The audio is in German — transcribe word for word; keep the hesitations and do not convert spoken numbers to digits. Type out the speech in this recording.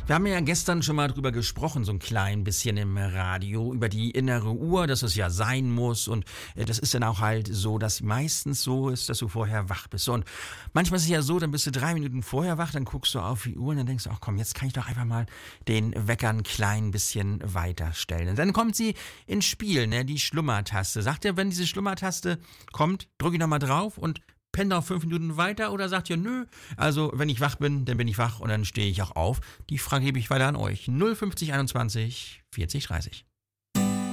Wir haben ja gestern schon mal drüber gesprochen, so ein klein bisschen im Radio, über die innere Uhr, dass es ja sein muss. Und äh, das ist dann auch halt so, dass meistens so ist, dass du vorher wach bist. So, und manchmal ist es ja so, dann bist du drei Minuten vorher wach, dann guckst du auf die Uhr und dann denkst du, ach komm, jetzt kann ich doch einfach mal den Wecker ein klein bisschen weiter stellen. Und dann kommt sie ins Spiel, ne, die Schlummertaste. Sagt ihr, wenn diese Schlummertaste kommt, drücke ich nochmal drauf und pennt auch fünf Minuten weiter oder sagt ihr, nö, also wenn ich wach bin, dann bin ich wach und dann stehe ich auch auf. Die Frage gebe ich weiter an euch. null fünfzig einundzwanzig vierzig dreißig.